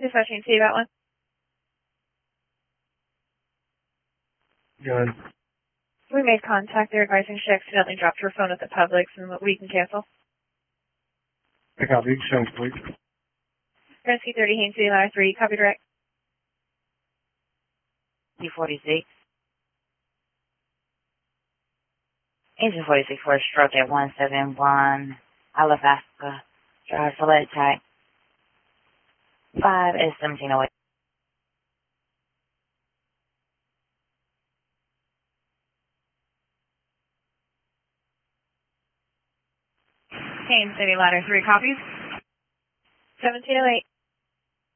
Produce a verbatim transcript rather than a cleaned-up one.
Dispatching to you about one. Go ahead. We made contact. They're advising she accidentally dropped her phone at the Publix and we can cancel. I copy. Show, please. Rescue thirty, Haines City, Ladder three. Copy direct. D forty-six. Engine forty-six for a stroke at one seven one. Alabasta. Drive select type. five S seventeen oh eight. Haines City, Ladder three. Copies. seventeen oh eight.